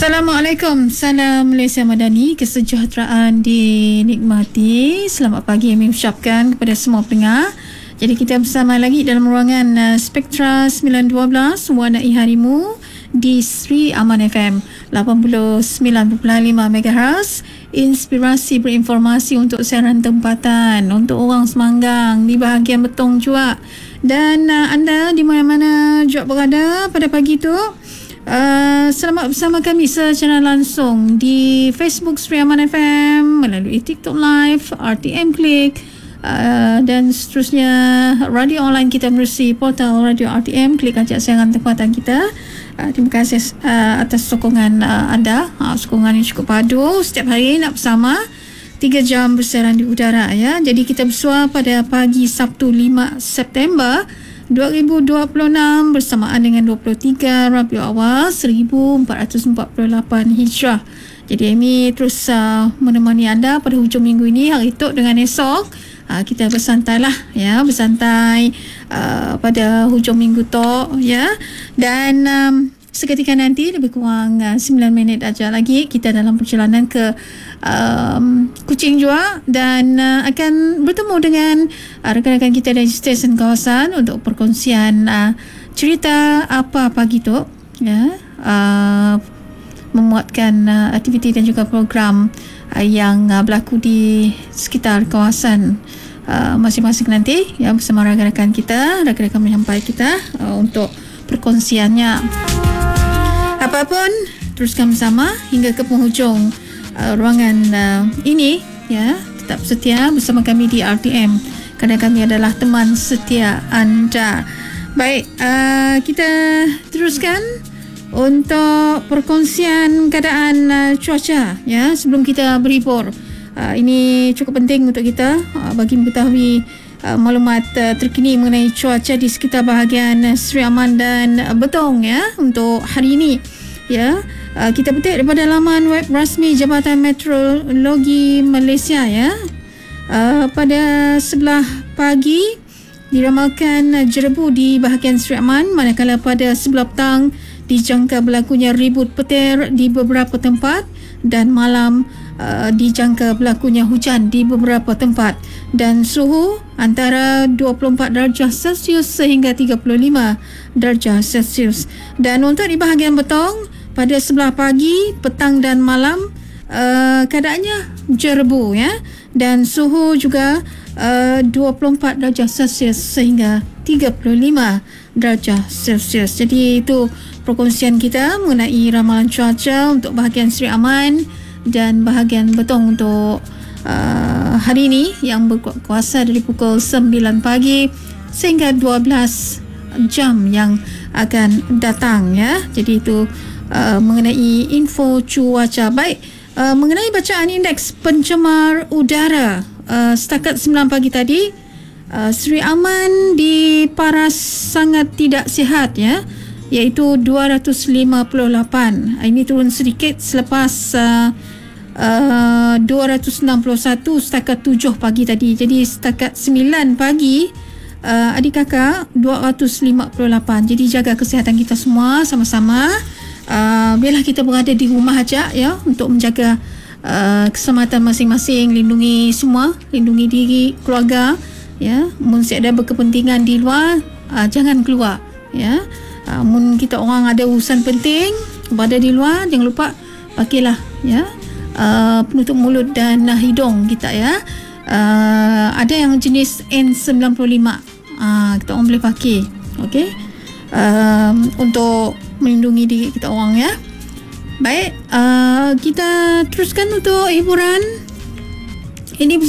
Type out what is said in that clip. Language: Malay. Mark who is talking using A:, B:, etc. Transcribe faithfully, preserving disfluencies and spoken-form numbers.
A: Assalamualaikum. Salam Malaysia Madani. Kesejahteraan dinikmati. Selamat pagi kami ucapkan kepada semua pendengar. Jadi kita bersama lagi dalam ruangan uh, Spektra sembilan dua belas Warnai Harimu di Sri Aman F M lapan puluh sembilan perpuluhan lima megahertz. Inspirasi berinformasi untuk siaran tempatan, untuk orang Semanggang di bahagian Betong juga. Dan uh, anda di mana-mana juga berada pada pagi itu, Uh, selamat bersama kami secara langsung di Facebook Sri Aman F M, melalui TikTok Live, R T M Klik, uh, dan seterusnya radio online kita menerusi portal radio R T M. Klik ajak siaran tempatan kita. Uh, terima kasih uh, atas sokongan uh, anda. Uh, sokongan yang cukup padu. Setiap hari nak bersama tiga jam bersiaran di udara, ya. Jadi kita bersua pada pagi Sabtu lima September dua ribu dua puluh enam bersamaan dengan dua puluh tiga Rabiul Awal seribu empat ratus empat puluh lapan Hijrah. Jadi Amy terus uh, menemani anda pada hujung minggu ini, hari Tok dengan esok. Uh, kita bersantai lah, ya, bersantai uh, pada hujung minggu Tok, ya. Dan um, seketika nanti lebih kurang uh, sembilan minit aja lagi kita dalam perjalanan ke um, Kuching juga, dan uh, akan bertemu dengan uh, rakan-rakan kita dari stesen kawasan untuk perkongsian uh, cerita apa pagi tu, ya, uh, memuatkan uh, aktiviti dan juga program uh, yang uh, berlaku di sekitar kawasan uh, masing-masing nanti, ya, bersama rakan-rakan kita, rakan-rakan menyampai kita uh, untuk perkongsiannya. Apapun, teruskan bersama hingga ke penghujung uh, ruangan uh, ini, ya. Tetap setia bersama kami di R T M, kerana kami adalah teman setia anda. Baik, uh, kita teruskan untuk perkongsian keadaan uh, cuaca, ya, sebelum kita berhibur. Uh, ini cukup penting untuk kita uh, bagi mengetahui uh, maklumat uh, terkini mengenai cuaca di sekitar bahagian uh, Sri Aman dan uh, Betong, ya, untuk hari ini. Ya, uh, kita petik daripada laman web rasmi Jabatan Meteorologi Malaysia, ya. Uh, pada sebelah pagi diramalkan uh, jerebu di bahagian Sri Aman, manakala pada sebelah petang dijangka berlakunya ribut petir di beberapa tempat, dan malam uh, dijangka berlakunya hujan di beberapa tempat, dan suhu antara dua puluh empat darjah Celsius sehingga tiga puluh lima darjah Celsius. Dan untuk di bahagian Betong, pada sebelah pagi, petang dan malam uh, keadaannya jerebu, ya, dan suhu juga uh, dua puluh empat darjah Celsius sehingga tiga puluh lima darjah Celsius. Jadi itu perkongsian kita mengenai ramalan cuaca untuk bahagian Sri Aman dan bahagian Betong untuk uh, hari ini, yang berkuasa dari pukul sembilan pagi sehingga dua belas jam yang akan datang, ya. Jadi itu Uh, mengenai info cuaca. Baik, uh, mengenai bacaan indeks pencemar udara uh, setakat sembilan pagi tadi, uh, Sri Aman diparas sangat tidak sihat, ya, iaitu dua ratus lima puluh lapan. Ini turun sedikit selepas uh, uh, dua ratus enam puluh satu setakat tujuh pagi tadi. Jadi setakat sembilan pagi, uh, adik kakak, dua ratus lima puluh lapan. Jadi jaga kesihatan kita semua sama-sama. Uh, biarlah kita berada di rumah aja, ya, untuk menjaga uh, keselamatan masing-masing, lindungi semua, lindungi diri, keluarga, ya. Mun ada berkepentingan di luar, uh, jangan keluar, ya. Uh, mun kita orang ada urusan penting berada di luar, jangan lupa pakailah, ya, uh, penutup mulut dan uh, hidung kita, ya. Uh, ada yang jenis N sembilan puluh lima, uh, kita orang boleh pakai, okey, uh, untuk melindungi diri kita orang, ya. Baik, uh, kita teruskan untuk hiburan. Ini